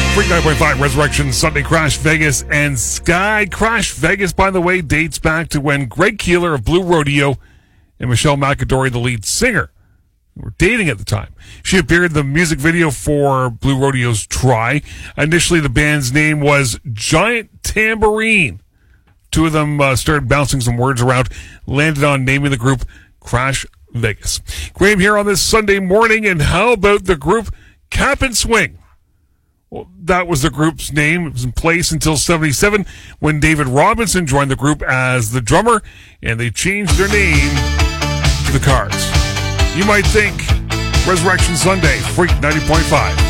Freak 9.5 Resurrection Sunday Crash Vegas and Sky. Crash Vegas, by the way, dates back to when Greg Keeler of Blue Rodeo and Michelle McAdory, the lead singer, were dating at the time. She appeared in the music video for Blue Rodeo's Try. Initially, the band's name was Giant Tambourine. Two of them started bouncing some words around, landed on naming the group Crash Vegas. Graham here on this Sunday morning, and how about the group Cap and Swing? Well, that was the group's name. It was in place until 77 when David Robinson joined the group as the drummer, and they changed their name to the Cars. You might think Resurrection Sunday, Freak 90.5.